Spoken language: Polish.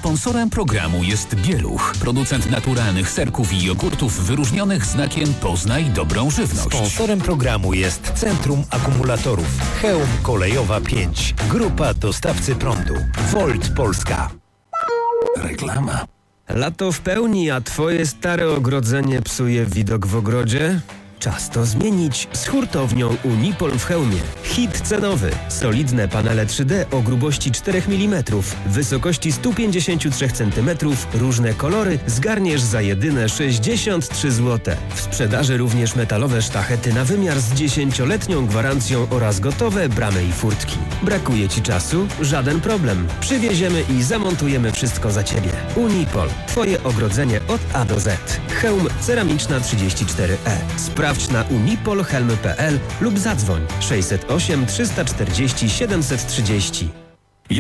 Sponsorem programu jest Bieluch, producent naturalnych serków i jogurtów wyróżnionych znakiem Poznaj dobrą żywność. Sponsorem programu jest Centrum Akumulatorów Chełm Kolejowa 5, grupa dostawcy prądu Volt Polska. Reklama. Lato w pełni, a twoje stare ogrodzenie psuje widok w ogrodzie? Czas to zmienić z hurtownią Unipol w Chełmie. Hit cenowy. Solidne panele 3D o grubości 4 mm, wysokości 153 cm, różne kolory zgarniesz za jedyne 63 zł. W sprzedaży również metalowe sztachety na wymiar z 10-letnią gwarancją oraz gotowe bramy i furtki. Brakuje ci czasu? Żaden problem. Przywieziemy i zamontujemy wszystko za ciebie. Unipol. Twoje ogrodzenie od A do Z. Chełm ceramiczna 34E. Sprawdź na unipolhelmy.pl lub zadzwoń 608 340 730.